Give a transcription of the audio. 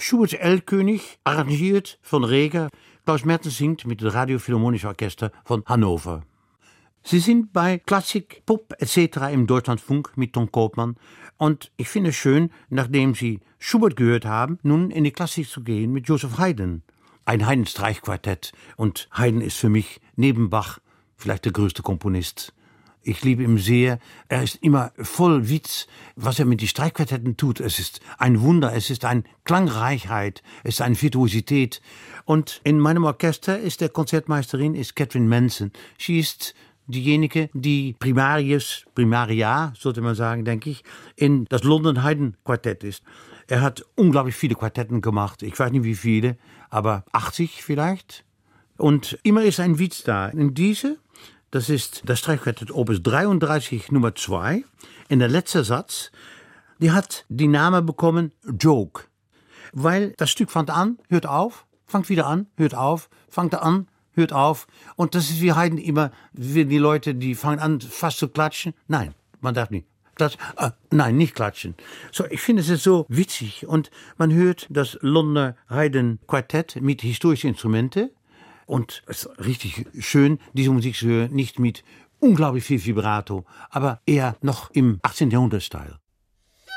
Schuberts L-König, arrangiert von Reger. Klaus Mertens singt mit dem Radiophilharmonischen Orchester von Hannover. Sie sind bei Klassik, Pop etc. im Deutschlandfunk mit Tom Koopman. Und ich finde es schön, nachdem Sie Schubert gehört haben, nun in die Klassik zu gehen mit Joseph Haydn. Ein Haydn-Streichquartett. Und Haydn ist für mich neben Bach vielleicht der größte Komponist. Ich liebe ihn sehr. Er ist immer voll Witz, was er mit den Streichquartetten tut. Es ist ein Wunder, es ist eine Klangreichheit, es ist eine Virtuosität. Und in meinem Orchester ist der Konzertmeisterin Katrin Manson. Sie ist diejenige, die Primaria, sollte man sagen, denke ich, in das London Haydn Quartett ist. Er hat unglaublich viele Quartetten gemacht. Ich weiß nicht wie viele, aber 80 vielleicht. Und immer ist ein Witz da. In diese, das ist das Streichquartett Opus 33 Nummer 2. In der letzte Satz, die hat die Name bekommen Joke. Weil das Stück fängt an, hört auf, fängt wieder an, hört auf, fängt an, hört auf. Und das ist wie Haydn immer, wie die Leute, die fangen an fast zu klatschen. Nein, man darf nicht klatschen. Nein, nicht klatschen. So, ich finde es ist so witzig. Und man hört das Londoner Haydn Quartett mit historischen Instrumenten. Und es ist richtig schön, diese Musik zu hören, nicht mit unglaublich viel Vibrato, aber eher noch im 18. Jahrhundert-Style.